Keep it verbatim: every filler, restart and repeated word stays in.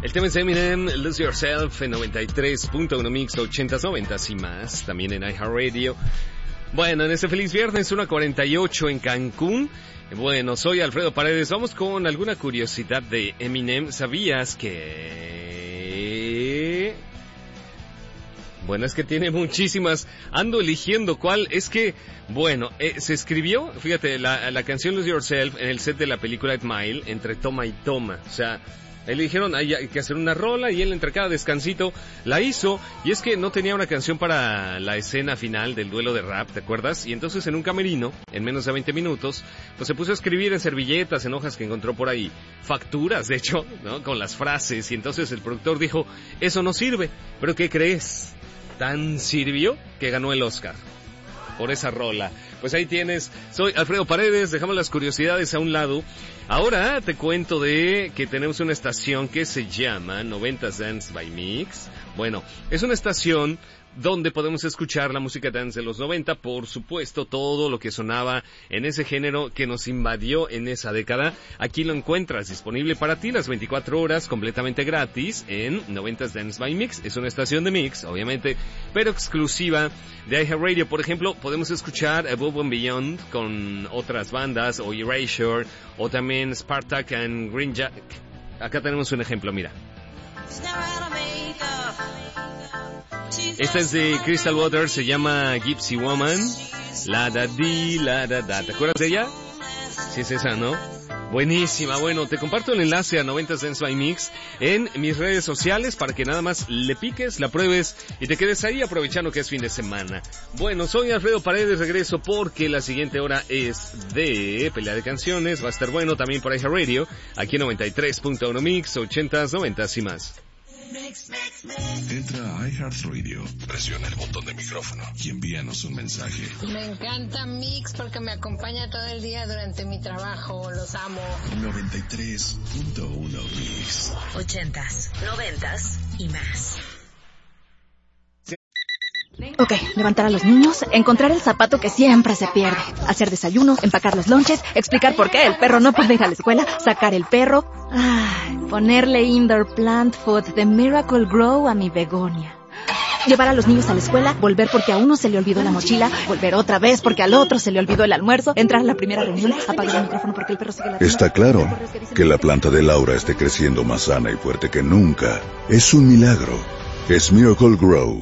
El tema es Eminem, Lose Yourself, en noventa y tres punto uno Mix, ochentas, noventas y más, también en iHeartRadio. Bueno, en este feliz viernes, una cuarenta y ocho en Cancún. Bueno, soy Alfredo Paredes. Vamos con alguna curiosidad de Eminem. ¿Sabías que...? Bueno, es que tiene muchísimas. Ando eligiendo cuál. Es que, bueno, eh, se escribió, fíjate, la, la canción Lose Yourself en el set de la película Eight Mile, entre toma y toma. O sea... Él le dijeron, hay que hacer una rola, y él entre cada descansito la hizo, y es que no tenía una canción para la escena final del duelo de rap, ¿te acuerdas? Y entonces en un camerino, en menos de veinte minutos, pues se puso a escribir en servilletas, en hojas que encontró por ahí, facturas, de hecho, ¿no? Con las frases, y entonces el productor dijo, eso no sirve, pero ¿qué crees? Tan sirvió que ganó el Oscar por esa rola. Pues ahí tienes, soy Alfredo Paredes, dejamos las curiosidades a un lado. Ahora te cuento de que tenemos una estación que se llama noventas Dance by Mix. Bueno, es una estación donde podemos escuchar la música dance de los noventa, por supuesto, todo lo que sonaba en ese género que nos invadió en esa década. Aquí lo encuentras disponible para ti las veinticuatro horas, completamente gratis, en noventas Dance by Mix. Es una estación de mix, obviamente, pero exclusiva de iHeartRadio. Por ejemplo, podemos escuchar Above and Beyond con otras bandas, o Erasure, o también Spartak and Green Jack. Acá tenemos un ejemplo, mira. Esta es de Crystal Waters, se llama Gypsy Woman. La da di, la da da. ¿Te acuerdas de ella? Sí, es esa, ¿no? Buenísima. Bueno, te comparto el enlace a noventas Dance by Mix en mis redes sociales para que nada más le piques, la pruebes y te quedes ahí aprovechando que es fin de semana. Bueno, soy Alfredo Paredes, regreso porque la siguiente hora es de pelea de canciones. Va a estar bueno también por iHeartRadio, aquí en noventa y tres punto uno Mix, ochentas, noventas y más. Entra a iHeartRadio, presiona el botón de micrófono y envíanos un mensaje. Me encanta Mix porque me acompaña todo el día durante mi trabajo, los amo. noventa y tres punto uno Mix. Ochentas, noventas y más. Ok, levantar a los niños, encontrar el zapato que siempre se pierde, hacer desayuno, empacar los lonches, explicar por qué el perro no puede ir a la escuela, sacar el perro, ay, ponerle indoor plant food de Miracle Grow a mi begonia. Llevar a los niños a la escuela, volver porque a uno se le olvidó la mochila, volver otra vez porque al otro se le olvidó el almuerzo, entrar a la primera reunión, apagar el micrófono porque el perro sigue la... Está claro que la planta de Laura esté creciendo más sana y fuerte que nunca. Es un milagro. Es Miracle Grow.